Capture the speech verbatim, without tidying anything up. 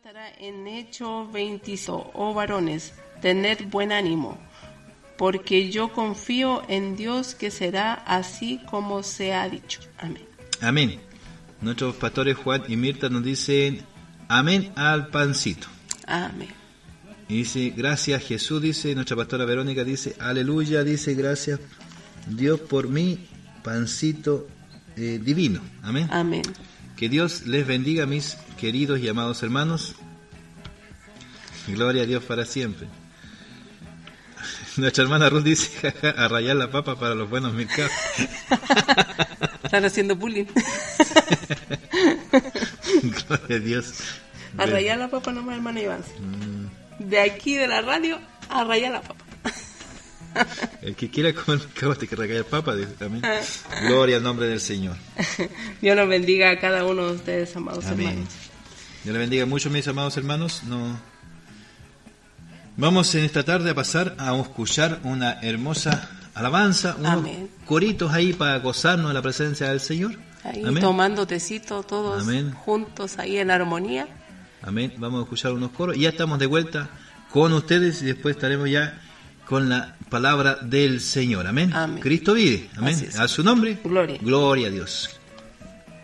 En Hechos veinticinco, oh varones, tened buen ánimo, porque yo confío en Dios que será así como se ha dicho. Amén. Amén. Nuestros pastores Juan y Mirta nos dicen amén al pancito. Amén. Y dice, gracias Jesús, dice, nuestra pastora Verónica dice, aleluya, dice, gracias Dios por mi pancito eh, divino. Amén. Amén. Que Dios les bendiga, mis queridos y amados hermanos. Gloria a Dios para siempre. Nuestra hermana Ruth dice, jaja, a rayar la papa para los buenos mercados. Están haciendo bullying. Gloria a Dios. A rayar la papa nomás, hermano Iván. Mm. De aquí de la radio, a rayar la papa. El que quiera comer mercado tiene que rayar papa, dice también. Gloria al nombre del Señor. Dios nos bendiga a cada uno de ustedes, amados Amén. hermanos. Dios les bendiga mucho, mis amados hermanos. No. Vamos en esta tarde a pasar a escuchar una hermosa alabanza, unos Amén. Coritos ahí para gozarnos de la presencia del Señor. Ahí Amén. tomando tecito todos Amén. juntos ahí en armonía. Amén. Vamos a escuchar unos coros y ya estamos de vuelta con ustedes y después estaremos ya con la palabra del Señor. Amén. Amén. Cristo vive. Amén. A su nombre. Gloria. Gloria a Dios.